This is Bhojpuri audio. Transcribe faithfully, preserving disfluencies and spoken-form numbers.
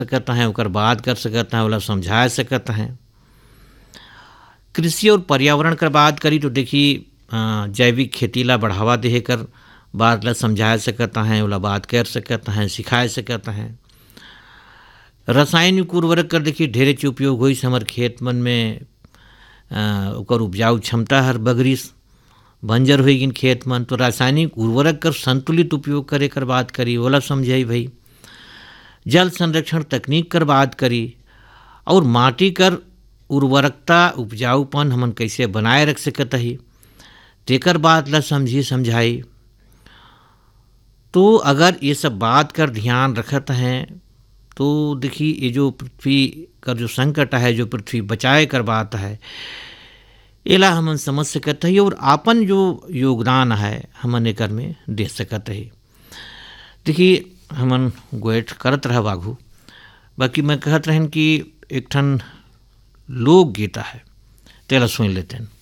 सकत हैं, ओकर बात कर सकत हैं, ओला समझा सकत हैं। कृषि और पर्यावरण कर बात करी तो देखिए अ, जैविक खेती ला बढ़ावा देहे कर बात ला समझा सकत हैं, ओला बात कर सकत हैं, सिखा सकत हैं। रासायनिक उर्वरक कर देखिए ढेरे च उपयोग होइस हमर खेत मन में, अ, ओकर उपजाऊ क्षमता हर बगरिस, बंजर होई गिन खेत मन, तो रासायनिक उर्वरक कर संतुलित उपयोग करे कर बात करी, ओला समझाई भाई। जल संरक्षण तकनीक कर बात करी और माटी कर उर्वरकता उपजाऊपन हमन कैसे बनाए रख सकत ही, तेकर बात ला समझी समझाई। तो अगर ये सब बात कर ध्यान रखत हैं तो देखिए ये जो पृथ्वी का जो संकट है, जो पृथ्वी बचाए कर बात है, एला हमन समझ सकत ही और आपन जो योगदान है हमन एकर में दे सकत ही। देखिए हमन गोएठ करत रह बाघू, बाकी मैं कहत रहन कि एक ठन लोकगीत है, तेला सुन लेते हैं।